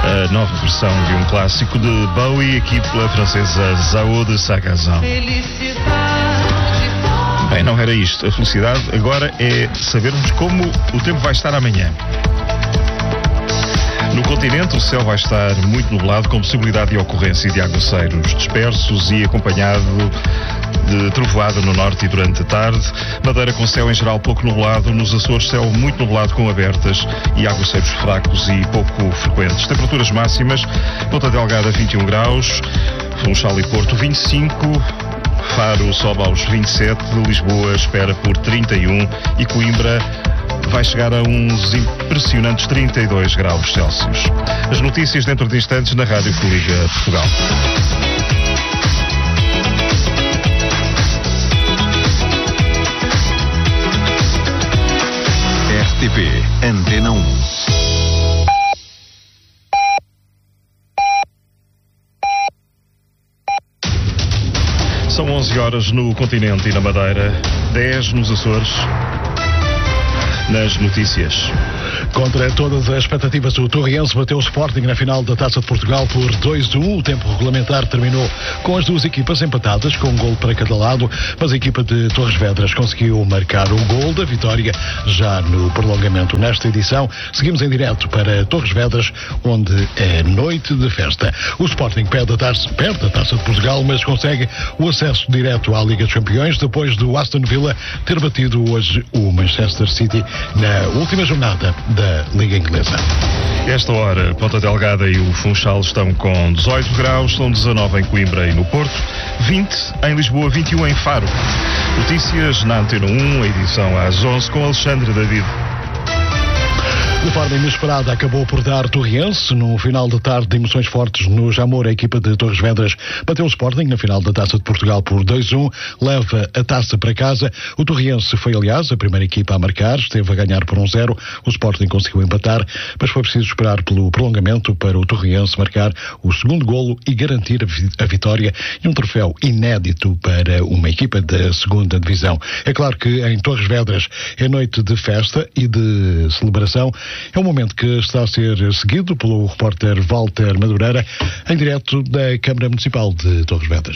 a nova versão de um clássico de Bowie, aqui pela francesa Zao de Sagazan. Bem, não era isto. A felicidade agora é sabermos como o tempo vai estar amanhã. No continente, o céu vai estar muito nublado, com possibilidade de ocorrência de aguaceiros dispersos e acompanhado de trovoada no norte e durante a tarde. Madeira com céu em geral pouco nublado. Nos Açores, céu muito nublado com abertas e aguaceiros fracos e pouco frequentes. Temperaturas máximas: Ponta Delgada 21 graus, Funchal e Porto 25, Faro sobe aos 27, Lisboa espera por 31 e Coimbra vai chegar a uns impressionantes 32 graus Celsius. As notícias dentro de instantes na Rádio Coliga Portugal. RTP Antena 1. São 11 horas no continente e na Madeira, 10 nos Açores. Nas notícias. Contra todas as expectativas, o Torriense bateu o Sporting na final da Taça de Portugal por 2-1. O tempo regulamentar terminou com as duas equipas empatadas, com um gol para cada lado, mas a equipa de Torres Vedras conseguiu marcar o gol da vitória já no prolongamento. Nesta edição, seguimos em direto para Torres Vedras, onde é noite de festa. O Sporting perde a Taça de Portugal, mas consegue o acesso direto à Liga dos Campeões, depois do Aston Villa ter batido hoje o Manchester City na última jornada da Liga Inglesa. Esta hora, Ponta Delgada e o Funchal estão com 18 graus, são 19 em Coimbra e no Porto, 20 em Lisboa, 21 em Faro. Notícias na Antena 1, a edição às 11, com Alexandre David. De forma inesperada, acabou por dar Torriense. No final da tarde, de emoções fortes no Jamor, a equipa de Torres Vedras bateu o Sporting na final da Taça de Portugal por 2-1, leva a taça para casa. O Torriense foi, aliás, a primeira equipa a marcar, esteve a ganhar por 1-0, o Sporting conseguiu empatar, mas foi preciso esperar pelo prolongamento para o Torriense marcar o segundo golo e garantir a vitória e um troféu inédito para uma equipa da segunda divisão. É claro que em Torres Vedras é noite de festa e de celebração. É um momento que está a ser seguido pelo repórter Walter Madureira, em direto da Câmara Municipal de Torres Vedras.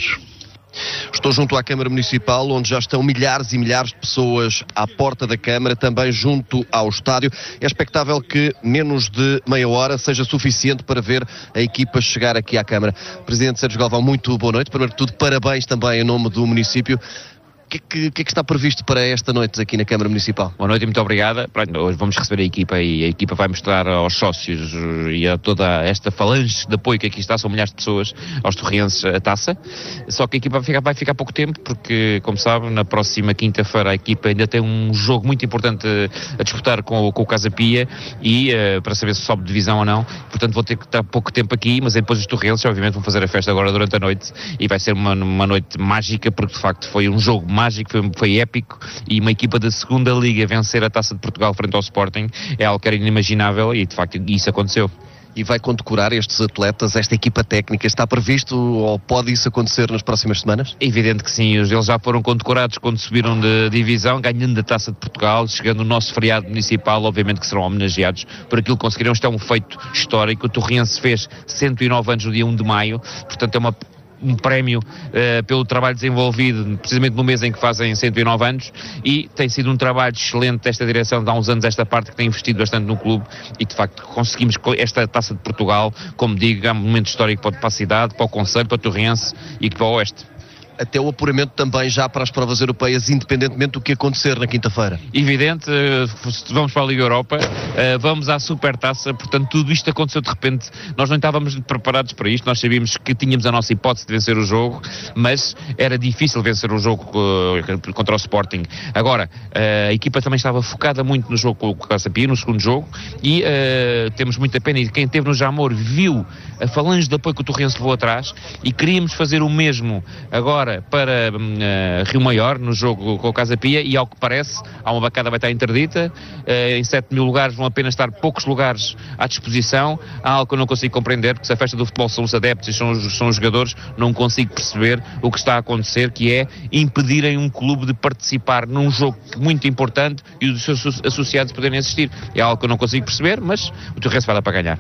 Estou junto à Câmara Municipal, onde já estão milhares e milhares de pessoas à porta da Câmara, também junto ao estádio. É expectável que menos de meia hora seja suficiente para ver a equipa chegar aqui à Câmara. Presidente Sérgio Galvão, muito boa noite. Primeiro de tudo, parabéns também em nome do município. O que é que está previsto para esta noite aqui na Câmara Municipal? Boa noite e muito obrigada. Hoje vamos receber a equipa e a equipa vai mostrar aos sócios e a toda esta falange de apoio que aqui está, são milhares de pessoas, aos torrienses, a taça. Só que a equipa vai ficar pouco tempo, porque, como sabe, na próxima quinta-feira a equipa ainda tem um jogo muito importante a disputar com o Casa Pia e para saber se sobe de divisão ou não. Portanto, vou ter que estar pouco tempo aqui, mas depois os torrienses, obviamente, vão fazer a festa agora durante a noite e vai ser uma noite mágica, porque de facto foi um jogo mágico, foi épico, e uma equipa da segunda Liga vencer a Taça de Portugal frente ao Sporting é algo que era inimaginável e de facto isso aconteceu. E vai condecorar estes atletas, esta equipa técnica? Está previsto ou pode isso acontecer nas próximas semanas? É evidente que sim, eles já foram condecorados quando subiram de divisão, ganhando a Taça de Portugal, chegando o nosso feriado municipal, obviamente que serão homenageados por aquilo que conseguiram. Isto é um feito histórico. O Torriense fez 109 anos no dia 1 de maio, portanto é um prémio pelo trabalho desenvolvido precisamente no mês em que fazem 109 anos, e tem sido um trabalho excelente desta direção de há uns anos, esta parte que tem investido bastante no clube, e de facto conseguimos esta Taça de Portugal, como digo, é um momento histórico para a cidade, para o concelho, para o Torriense e para o Oeste. Até o apuramento também já para as provas europeias, independentemente do que acontecer na quinta-feira. Evidente, vamos para a Liga Europa, vamos à Supertaça, portanto tudo isto aconteceu de repente, nós não estávamos preparados para isto, nós sabíamos que tínhamos a nossa hipótese de vencer o jogo, mas era difícil vencer o jogo contra o Sporting. Agora, a equipa também estava focada muito no jogo com o Casa Pia, no segundo jogo, e temos muita pena, e quem esteve no Jamor viu a falange de apoio que o Torriense levou atrás, e queríamos fazer o mesmo agora para Rio Maior, no jogo com o Casa Pia, e ao que parece, há uma bancada vai estar interdita, em 7 mil lugares vão apenas estar poucos lugares à disposição. Há algo que eu não consigo compreender, porque se a festa do futebol são os adeptos e são os jogadores, não consigo perceber o que está a acontecer, que é impedirem um clube de participar num jogo muito importante e os seus associados poderem assistir. É algo que eu não consigo perceber, mas o Torriense vai dar para ganhar.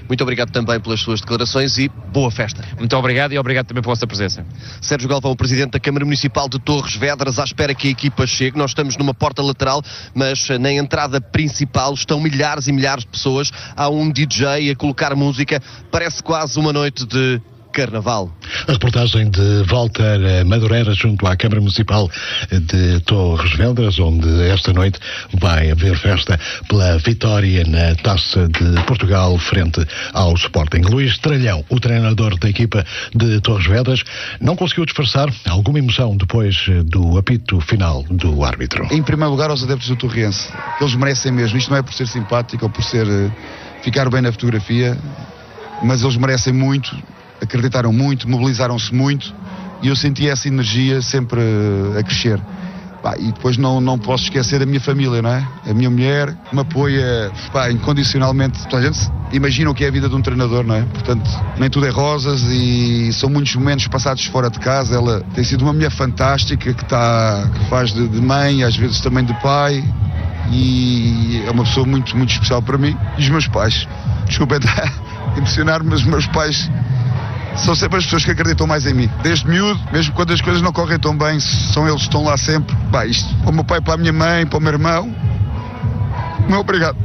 Muito obrigado também pelas suas declarações e boa festa. Muito obrigado e obrigado também pela vossa presença. Sérgio Galvão, Presidente da Câmara Municipal de Torres Vedras, à espera que a equipa chegue. Nós estamos numa porta lateral, mas na entrada principal estão milhares e milhares de pessoas. Há um DJ a colocar música, parece quase uma noite de Carnaval. A reportagem de Walter Madureira junto à Câmara Municipal de Torres Vedras, onde esta noite vai haver festa pela vitória na Taça de Portugal frente ao Sporting. Luís Tralhão, o treinador da equipa de Torres Vedras, não conseguiu disfarçar alguma emoção depois do apito final do árbitro. Em primeiro lugar, aos adeptos do Torriense, que eles merecem mesmo. Isto não é por ser simpático ou por ser ficar bem na fotografia, mas eles merecem muito. Acreditaram muito, mobilizaram-se muito e eu senti essa energia sempre a crescer. E depois não posso esquecer da minha família, não é? A minha mulher me apoia incondicionalmente. A gente imagina o que é a vida de um treinador, não é? Portanto, nem tudo é rosas e são muitos momentos passados fora de casa. Ela tem sido uma mulher fantástica que faz de mãe, às vezes também de pai, e é uma pessoa muito, muito especial para mim. E os meus pais, desculpem emocionar-me, mas os meus pais são sempre as pessoas que acreditam mais em mim. Desde miúdo, mesmo quando as coisas não correm tão bem, são eles que estão lá sempre. Isto, para o meu pai, para a minha mãe, para o meu irmão. Muito obrigado.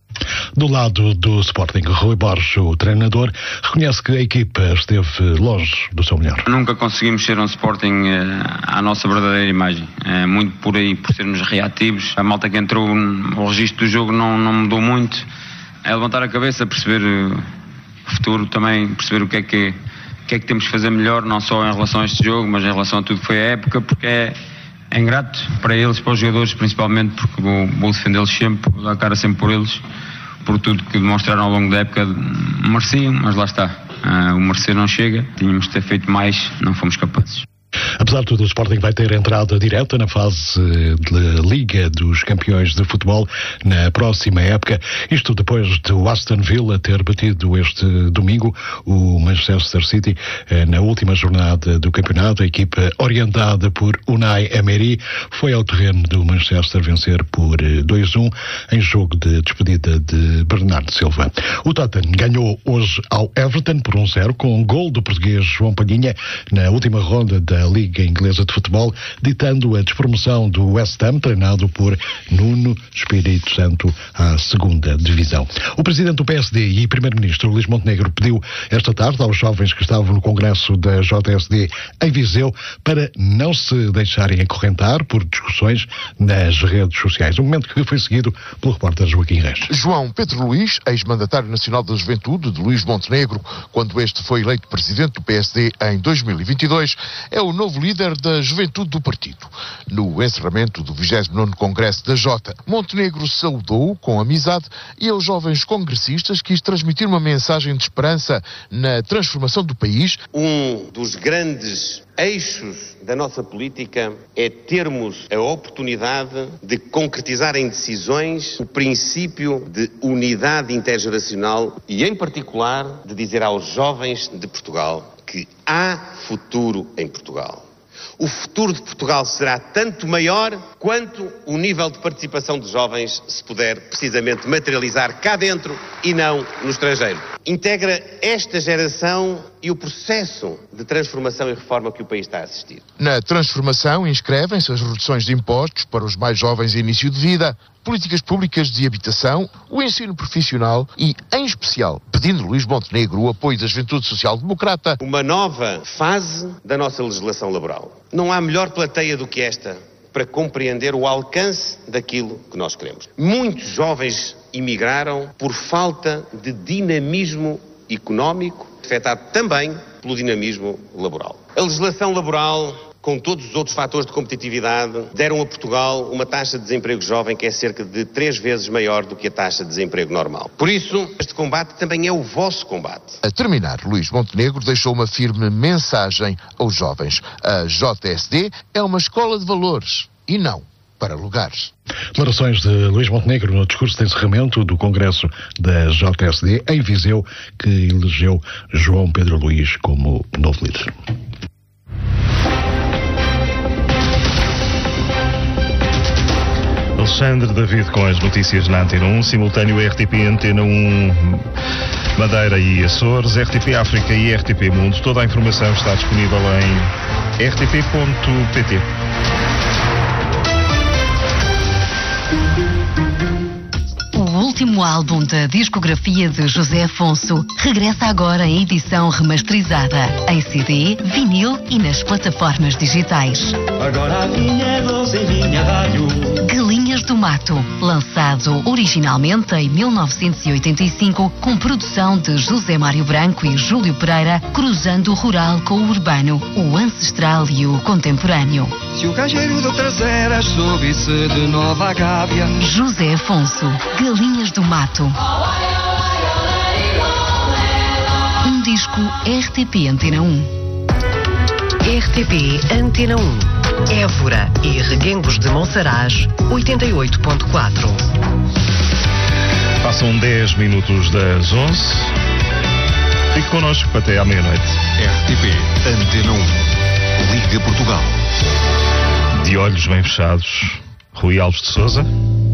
Do lado do Sporting, Rui Borges, o treinador, reconhece que a equipa esteve longe do seu melhor. Nunca conseguimos ser um Sporting à nossa verdadeira imagem. Muito por aí, por sermos reativos. A malta que entrou, o registro do jogo não mudou muito. É levantar a cabeça, perceber o futuro também, perceber o que é que temos de fazer melhor, não só em relação a este jogo, mas em relação a tudo que foi a época, porque é ingrato para eles, para os jogadores principalmente, porque vou defendê-los sempre, vou dar a cara sempre por eles, por tudo que demonstraram ao longo da época. Mereciam, mas lá está, o merecer não chega, tínhamos de ter feito mais, não fomos capazes. Apesar de tudo, o Sporting vai ter entrada direta na fase de Liga dos Campeões de Futebol na próxima época. Isto depois do Aston Villa ter batido este domingo o Manchester City na última jornada do campeonato. A equipa orientada por Unai Emery foi ao terreno do Manchester vencer por 2-1 em jogo de despedida de Bernardo Silva. O Tottenham ganhou hoje ao Everton por 1-0 com um gol do português João Palhinha na última ronda da Liga Inglesa de Futebol, ditando a despromoção do West Ham, treinado por Nuno Espírito Santo, à segunda divisão. O presidente do PSD e primeiro-ministro Luís Montenegro pediu esta tarde aos jovens que estavam no congresso da JSD em Viseu para não se deixarem acorrentar por discussões nas redes sociais. Um momento que foi seguido pelo repórter Joaquim Reis. João Pedro Luís, ex-mandatário nacional da Juventude de Luís Montenegro, quando este foi eleito presidente do PSD em 2022, é o novo líder da juventude do partido. No encerramento do 29º Congresso da Jota, Montenegro saudou com amizade e aos jovens congressistas quis transmitir uma mensagem de esperança na transformação do país. Um dos grandes eixos da nossa política é termos a oportunidade de concretizar em decisões o princípio de unidade intergeracional e, em particular, de dizer aos jovens de Portugal que há futuro em Portugal. O futuro de Portugal será tanto maior quanto o nível de participação dos jovens se puder precisamente materializar cá dentro e não no estrangeiro. Integra esta geração e o processo de transformação e reforma que o país está a assistir. Na transformação inscrevem-se as reduções de impostos para os mais jovens em início de vida, políticas públicas de habitação, o ensino profissional e, em especial, pedindo Luís Montenegro o apoio da Juventude Social Democrata. Uma nova fase da nossa legislação laboral. Não há melhor plateia do que esta para compreender o alcance daquilo que nós queremos. Muitos jovens emigraram por falta de dinamismo económico, afetado também pelo dinamismo laboral. A legislação laboral, com todos os outros fatores de competitividade, deram a Portugal uma taxa de desemprego jovem que é cerca de 3 vezes maior do que a taxa de desemprego normal. Por isso, este combate também é o vosso combate. A terminar, Luís Montenegro deixou uma firme mensagem aos jovens. A JSD é uma escola de valores e não para lugares. Declarações de Luís Montenegro no discurso de encerramento do Congresso da JSD em Viseu, que elegeu João Pedro Luís como novo líder. Alexandre David com as notícias na Antena 1, simultâneo RTP Antena 1. Madeira e Açores, RTP África e RTP Mundo. Toda a informação está disponível em rtp.pt. O último álbum da discografia de José Afonso regressa agora em edição remasterizada, em CD, vinil e nas plataformas digitais. Agora a minha doce em minha rádio. Galinhas do Mato, lançado originalmente em 1985, com produção de José Mário Branco e Júlio Pereira, cruzando o rural com o urbano, o ancestral e o contemporâneo. Se o cajeiro do Traseiras subisse de Nova Gávea. José Afonso, Galinhas do Mato. Um disco RTP Antena 1. RTP Antena 1. Évora e Reguengos de Monsaraz, 88.4. Passam 10 minutos das 11. Fique connosco até à meia-noite. RTP Antena 1. Liga Portugal. De olhos bem fechados, Rui Alves de Sousa.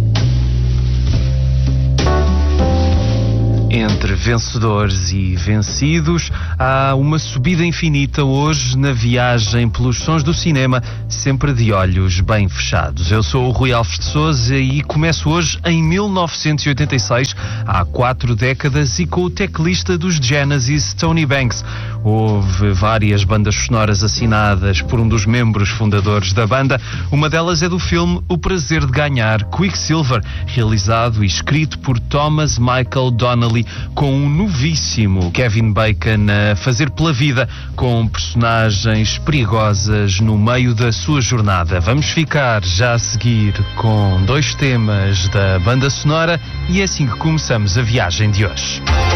Entre vencedores e vencidos, há uma subida infinita hoje na viagem pelos sons do cinema, sempre de olhos bem fechados. Eu sou o Rui Alves de Sousa e começo hoje em 1986, há 4 décadas, e com o teclista dos Genesis, Tony Banks. Houve várias bandas sonoras assinadas por um dos membros fundadores da banda. Uma delas é do filme O Prazer de Ganhar, Quicksilver, realizado e escrito por Thomas Michael Donnelly, com um novíssimo Kevin Bacon a fazer pela vida, com personagens perigosas no meio da sua jornada. Vamos ficar já a seguir com 2 temas da banda sonora e é assim que começamos a viagem de hoje.